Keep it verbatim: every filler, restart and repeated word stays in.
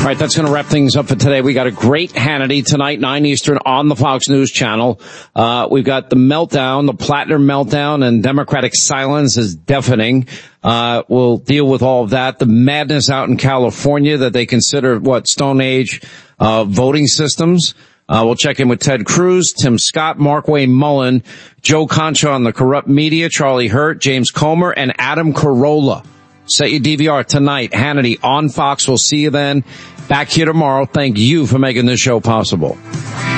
All right, that's going to wrap things up for today. We got a great Hannity tonight, nine Eastern on the Fox News Channel. Uh, we've got the meltdown, the Plattner meltdown, and Democratic silence is deafening. Uh, we'll deal with all of that. The madness out in California that they consider, what, Stone Age uh voting systems. Uh, we'll check in with Ted Cruz, Tim Scott, Markwayne Mullen, Joe Concha on the corrupt media, Charlie Hurt, James Comer, and Adam Carolla. Set your D V R tonight, Hannity on Fox. We'll see you then. Back here tomorrow. Thank you for making this show possible.